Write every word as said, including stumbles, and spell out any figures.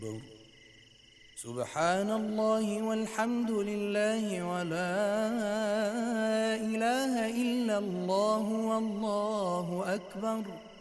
سبحان الله والحمد لله ولا إله إلا الله والله أكبر.